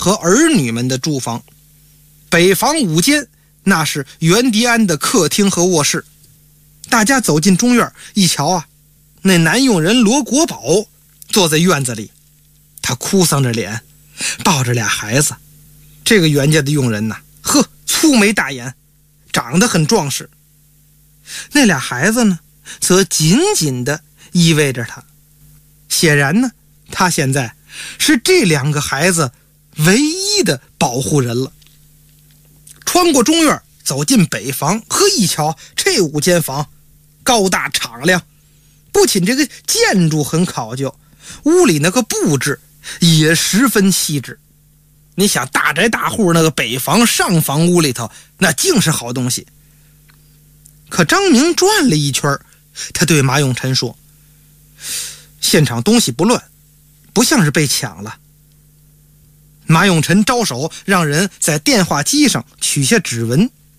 和儿女们的住房。北房5间，那是袁迪安的客厅和卧室。大家走进中院一瞧啊，那男佣人罗国宝坐在院子里，他哭丧着脸，抱着俩孩子。这个袁家的佣人呐，粗眉大眼，长得很壮实。那俩孩子呢，则紧紧地依偎着他。显然呢，他现在是这2个孩子唯一的保护人了。穿过中院走进北房，一瞧这5间房高大敞亮，不仅这个建筑很考究，屋里那个布置也十分细致。你想大宅大户那个北房上房屋里头，那竟是好东西。可张明转了一圈，他对马永臣说：现场东西不乱，不像是被抢了。马永臣招手让人在电话机上取下指纹，